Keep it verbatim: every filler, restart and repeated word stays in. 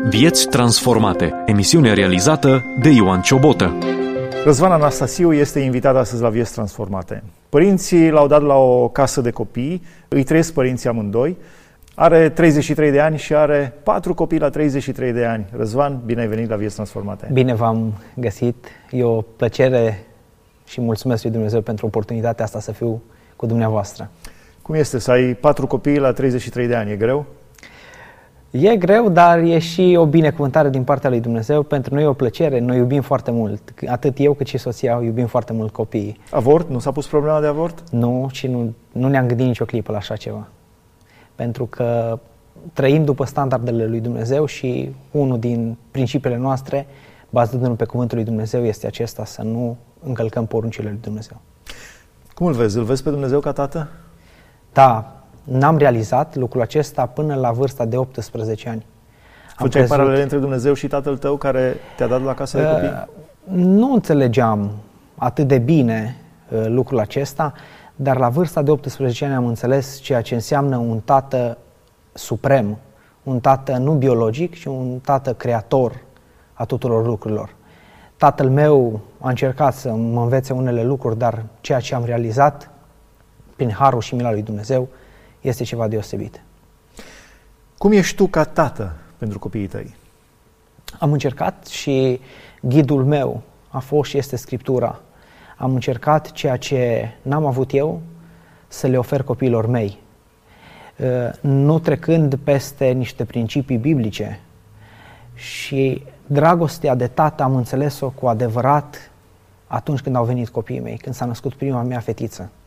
Vieți transformate. Emisiune realizată de Ioan Ciobotă. Răzvan Anastasiu este invitat astăzi la Vieți transformate. Părinții l-au dat la o casă de copii, îi trăiesc părinții amândoi. Are treizeci și trei de ani și are patru copii la treizeci și trei de ani. Răzvan, bine ai venit la Vieți transformate. Bine v-am găsit. E o plăcere și mulțumesc lui Dumnezeu pentru oportunitatea asta să fiu cu dumneavoastră. Cum este să ai patru copii la treizeci și trei de ani? E greu? E greu, dar e și o binecuvântare din partea lui Dumnezeu. Pentru noi e o plăcere, noi iubim foarte mult. Atât eu cât și soția iubim foarte mult copiii. Avort? Nu s-a pus problema de avort? Nu, și nu, nu ne-am gândit nicio clipă la așa ceva. Pentru că trăim după standardele lui Dumnezeu și unul din principiile noastre, bazându-ne pe cuvântul lui Dumnezeu, este acesta, să nu încălcăm poruncile lui Dumnezeu. Cum îl vezi? Îl vezi pe Dumnezeu ca tată? Da, n-am realizat lucrul acesta până la vârsta de optsprezece ani. Făceai crezut... paralele între Dumnezeu și tatăl tău care te-a dat la casă de copii? Uh, nu înțelegeam atât de bine uh, lucrul acesta, dar la vârsta de optsprezece ani am înțeles ceea ce înseamnă un tată suprem, un tată nu biologic, ci un tată creator a tuturor lucrurilor. Tatăl meu a încercat să mă învețe unele lucruri, dar ceea ce am realizat prin harul și mila lui Dumnezeu este ceva deosebit. Cum ești tu ca tată pentru copiii tăi? Am încercat și ghidul meu a fost și este Scriptura. Am încercat ceea ce n-am avut eu să le ofer copiilor mei, nu trecând peste niște principii biblice. Și dragostea de tată am înțeles-o cu adevărat atunci când au venit copiii mei, când s-a născut prima mea fetiță.